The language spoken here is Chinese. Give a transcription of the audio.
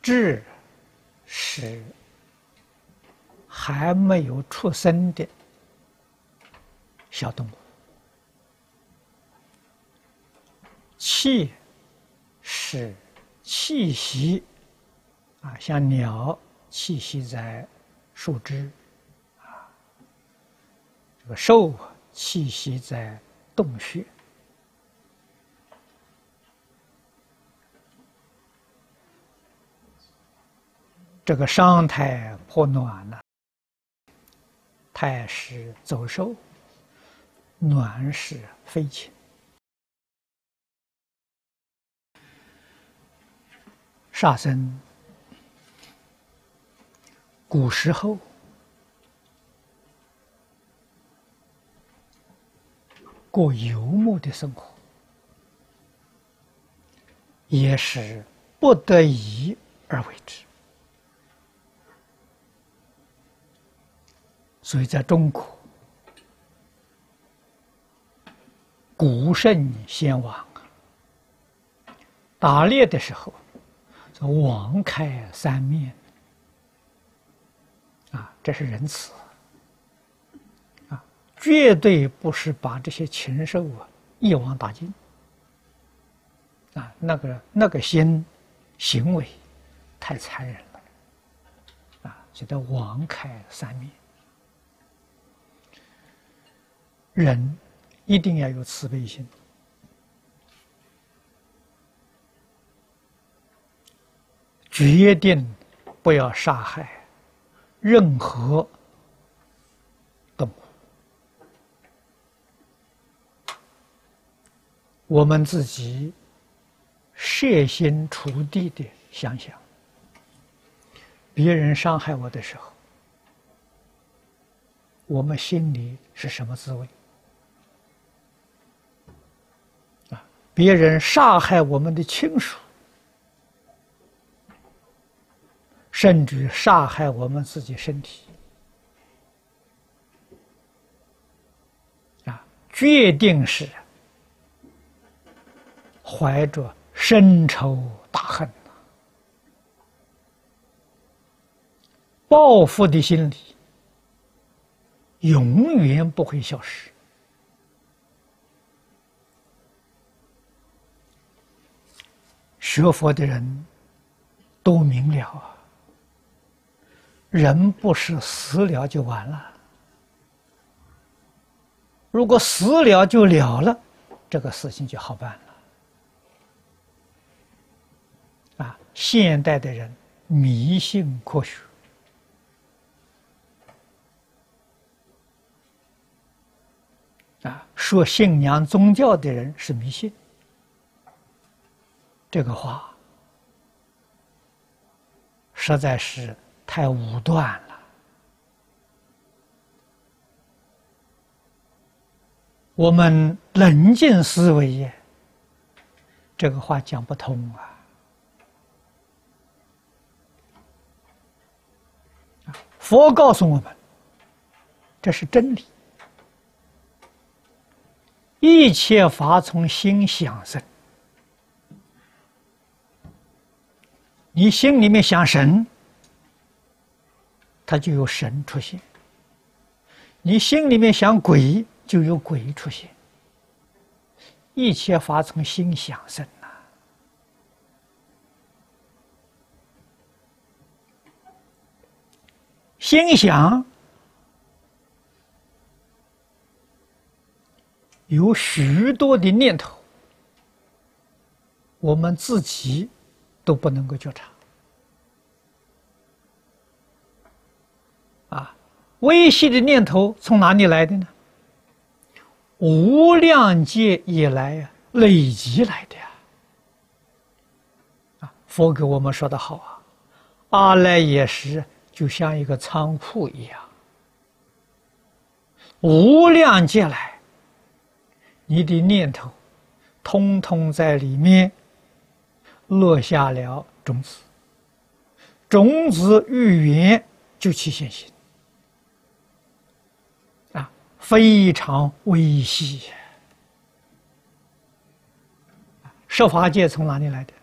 智是还没有出生的小动物，气是栖息像鸟栖息在树枝，这个兽栖息在洞穴。这个商胎破暖呢，胎是走兽，暖是飞禽。沙僧古时候过游牧的生活，也是不得已而为之。所以在中国，古圣先王打猎的时候，网开三面，这是仁慈绝对不是把这些禽兽一网打尽那个行为太残忍了所以网开三面。人一定要有慈悲心，决定不要杀害任何动物。我们自己设心处地的想想，别人伤害我的时候，我们心里是什么滋味？别人杀害我们的亲属，甚至杀害我们自己身体，决定是怀着深仇大恨，报复的心理永远不会消失。学佛的人都明了人不是死了就完了，如果死了就了了，这个事情就好办了。现代的人迷信科学，说信仰宗教的人是迷信，这个话实在是太武断了。我们冷静思维，这个话讲不通佛告诉我们，这是真理。一切法从心想生。你心里面想神，它就有神出现；你心里面想鬼，就有鬼出现。一切法从心想生心想有许多的念头，我们自己都不能够觉察。微细的念头从哪里来的呢？无量劫以来累积来的佛给我们说得好阿赖耶识就像一个仓库一样，无量劫来，你的念头通通在里面落下了种子，种子遇缘就起现行非常微细。设法界从哪里来的？